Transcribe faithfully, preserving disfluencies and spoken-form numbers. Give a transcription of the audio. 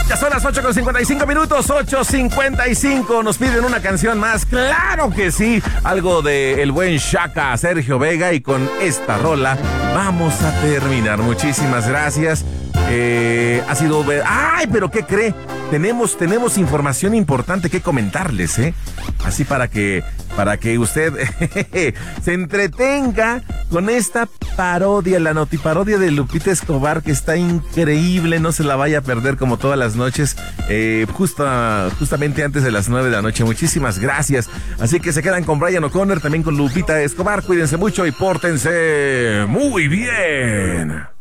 Ya son las ocho con cincuenta y cinco minutos, ocho cincuenta y cinco. Nos piden una canción más. ¡Claro que sí! Algo de el buen Shaka, Sergio Vega. Y con esta rola vamos a terminar. Muchísimas gracias. Eh, ha sido... ¡Ay! ¿Pero qué cree? Tenemos, tenemos información importante que comentarles, ¿eh? Así para que, para que usted se entretenga con esta parodia, la notiparodia de Lupita Escobar, que está increíble. No se la vaya a perder como todas las noches, eh, justa, justamente antes de las nueve de la noche. Muchísimas gracias. Así que se quedan con Brian O'Connor, también con Lupita Escobar. Cuídense mucho y pórtense muy bien.